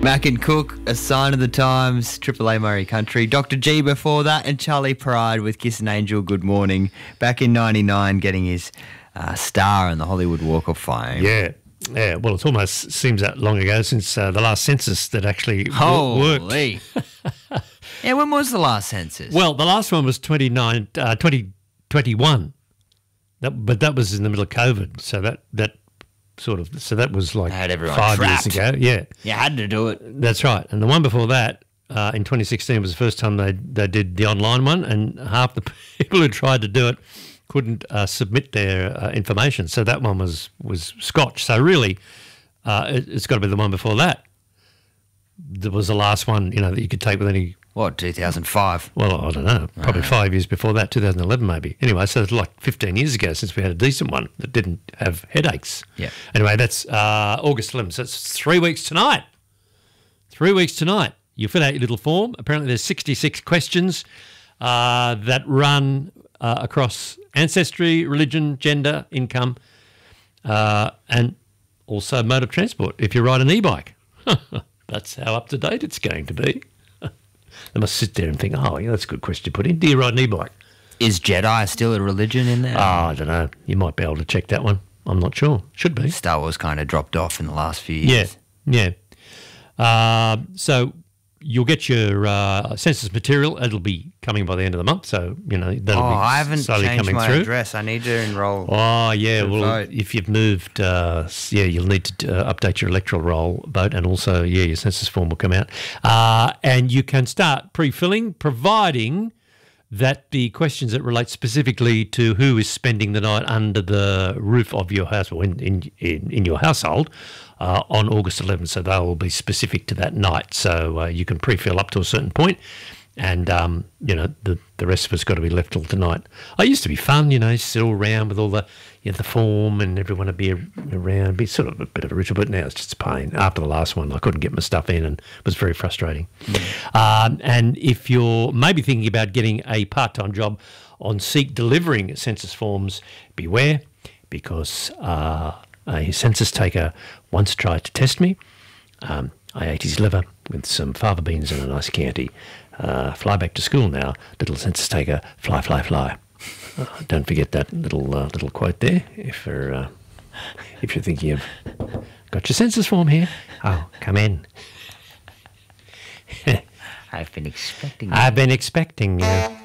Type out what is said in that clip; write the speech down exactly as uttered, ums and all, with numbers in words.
Mac and Cook, A Sign of the Times, Triple A Murray Country. Doctor G before that, and Charlie Pride with Kiss an Angel, Good Morning. Back in ninety-nine, getting his uh, star on the Hollywood Walk of Fame. Yeah. Yeah, well, it almost seems that long ago since uh, the last census that actually Holy. worked. Yeah, when was the last census? Well, the last one was twenty-nine, uh, twenty twenty-one, that, but that was in the middle of COVID, so that that sort of so that was like had everyone five trapped. years ago. Yeah, You had to do it. that's right. And the one before that, uh, in twenty sixteen, was the first time they they did the online one, and half the people who tried to do it couldn't uh, submit their uh, information. So that one was was Scotch. So really, uh, it, it's got to be the one before that. There was the last one, you know, that you could take with any. What, two thousand five? Well, I don't know, probably Uh. five years before that, two thousand eleven maybe. Anyway, so it's like fifteen years ago since we had a decent one that didn't have headaches. Yeah. Anyway, that's uh, August eleventh. So it's three weeks tonight. Three weeks tonight. You fill out your little form. Apparently there's sixty-six questions uh, that run uh, across ancestry, religion, gender, income, uh, and also mode of transport if you ride an e-bike. That's how up-to-date it's going to be. They must sit there and think, oh, yeah, that's a good question to put in. Do you ride an e-bike? Is Jedi still a religion in there? Oh, I don't know. You might be able to check that one. I'm not sure. Should be. Star Wars kind of dropped off in the last few Yeah, years. yeah. Uh, so you'll get your uh, census material. It'll be coming by the end of the month, so, you know, that'll Oh, be I haven't slowly changed coming my through. address. I need to enroll. Oh, yeah. to Well, vote. if you've moved, uh, yeah, you'll need to uh, update your electoral roll vote, and also, yeah, your census form will come out. Uh, and you can start pre-filling, providing that the questions that relate specifically to who is spending the night under the roof of your house or in, in, in, in your household uh, on August eleventh. So they will be specific to that night. So uh, you can pre-fill up to a certain point. And, um, you know, the, the rest of us got to be left till tonight. I used to be fun, you know, sit all around with all the, you know, the form and everyone would be around, be sort of a bit of a ritual, but now it's just a pain. After the last one, I couldn't get my stuff in and it was very frustrating. Mm. Um, and if you're maybe thinking about getting a part-time job on Seek delivering census forms, beware, because uh, a census taker once tried to test me. Um, I ate his liver with some fava beans and a nice Chianti. Uh, fly back to school now, little census taker, fly, fly, fly. Uh, don't forget that little uh, little quote there. If you're uh, if you're thinking of, got your census form here? Oh, come in. I've been expecting you. I've been expecting you.